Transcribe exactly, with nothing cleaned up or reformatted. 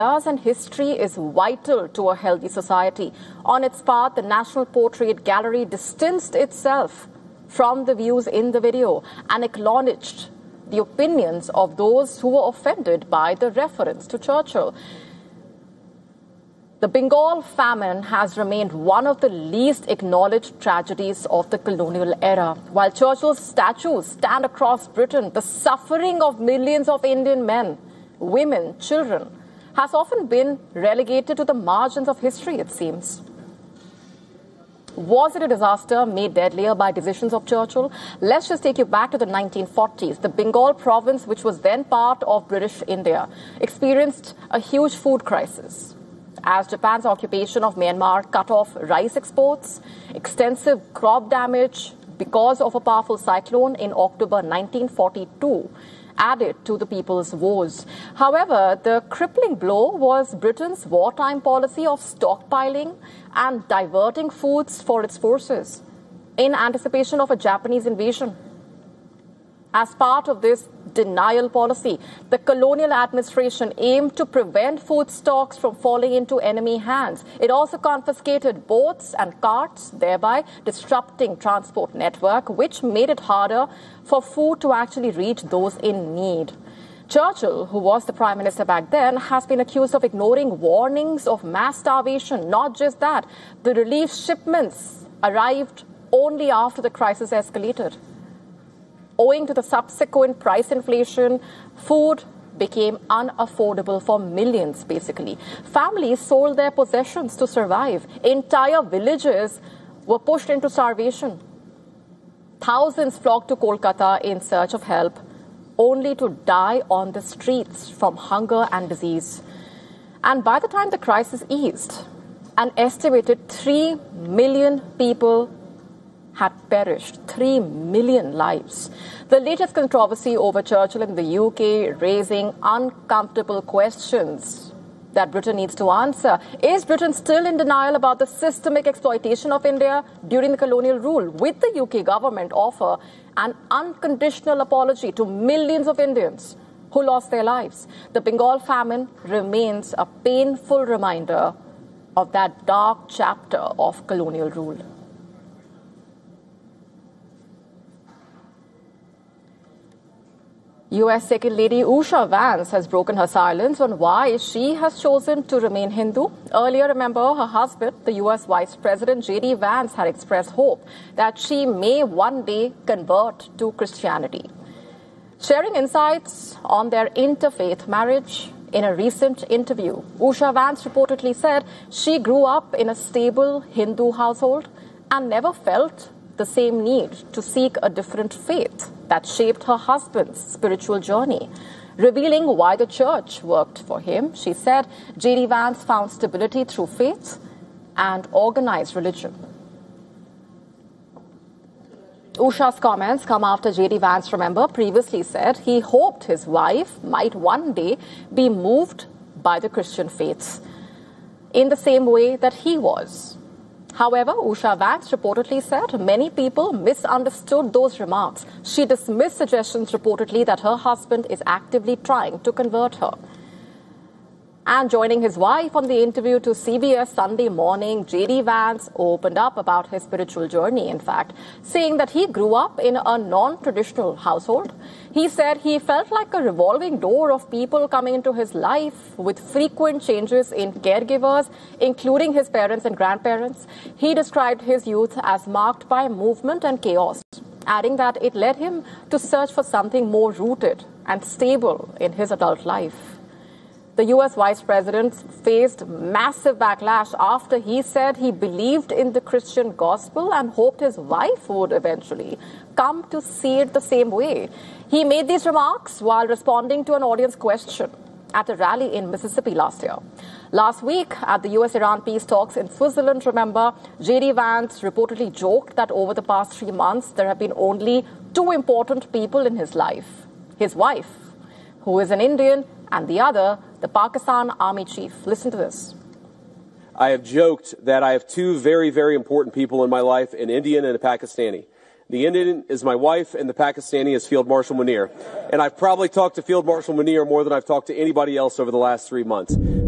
and history is vital to a healthy society. On its part, the National Portrait Gallery distanced itself from the views in the video and acknowledged the opinions of those who were offended by the reference to Churchill. The Bengal famine has remained one of the least acknowledged tragedies of the colonial era. While Churchill's statues stand across Britain, the suffering of millions of Indian men, women, children has often been relegated to the margins of history, it seems. Was it a disaster made deadlier by decisions of Churchill? Let's just take you back to the nineteen forties. The Bengal province, which was then part of British India, experienced a huge food crisis as Japan's occupation of Myanmar cut off rice exports, extensive crop damage because of a powerful cyclone in October nineteen forty-two added to the people's woes. However, the crippling blow was Britain's wartime policy of stockpiling and diverting foods for its forces in anticipation of a Japanese invasion. As part of this denial policy, the colonial administration aimed to prevent food stocks from falling into enemy hands. It also confiscated boats and carts, thereby disrupting transport network, which made it harder for food to actually reach those in need. Churchill, who was the Prime Minister back then, has been accused of ignoring warnings of mass starvation. Not just that, the relief shipments arrived only after the crisis escalated. Owing to the subsequent price inflation, food became unaffordable for millions, basically. Families sold their possessions to survive. Entire villages were pushed into starvation. Thousands flocked to Kolkata in search of help, only to die on the streets from hunger and disease. And by the time the crisis eased, an estimated three million people had perished, three million lives. The latest controversy over Churchill in the U K raising uncomfortable questions that Britain needs to answer. Is Britain still in denial about the systemic exploitation of India during the colonial rule? Will the U K government offer an unconditional apology to millions of Indians who lost their lives? The Bengal famine remains a painful reminder of that dark chapter of colonial rule. U S Second Lady Usha Vance has broken her silence on why she has chosen to remain Hindu. Earlier, remember, her husband, the U S Vice President J D Vance, had expressed hope that she may one day convert to Christianity. Sharing insights on their interfaith marriage in a recent interview, Usha Vance reportedly said she grew up in a stable Hindu household and never felt the same need to seek a different faith that shaped her husband's spiritual journey. Revealing why the church worked for him, she said J D Vance found stability through faith and organized religion. Usha's comments come after J D Vance, remember, previously said he hoped his wife might one day be moved by the Christian faith in the same way that he was. However, Usha Vance reportedly said many people misunderstood those remarks. She dismissed suggestions reportedly that her husband is actively trying to convert her. And joining his wife on the interview to C B S Sunday Morning, J D Vance opened up about his spiritual journey, in fact, saying that he grew up in a non-traditional household. He said he felt like a revolving door of people coming into his life with frequent changes in caregivers, including his parents and grandparents. He described his youth as marked by movement and chaos, adding that it led him to search for something more rooted and stable in his adult life. The U S Vice President faced massive backlash after he said he believed in the Christian gospel and hoped his wife would eventually come to see it the same way. He made these remarks while responding to an audience question at a rally in Mississippi last year. Last week, at the U S Iran peace talks in Switzerland, remember, J D Vance reportedly joked that over the past three months, there have been only two important people in his life. His wife, who is an Indian, and the other, the Pakistan Army chief. Listen to this. I have joked that I have two very, very important people in my life, an Indian and a Pakistani. The Indian is my wife, and the Pakistani is Field Marshal Munir. And I've probably talked to Field Marshal Munir more than I've talked to anybody else over the last three months.